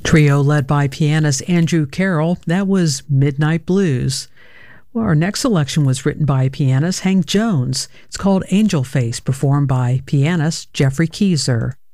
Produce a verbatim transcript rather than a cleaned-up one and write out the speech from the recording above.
Trio led by pianist Andrew Carroll, that was Midnight Blues. Well, our next selection was written by pianist Hank Jones. It's called Angel Face, performed by pianist Jeffrey Keyser.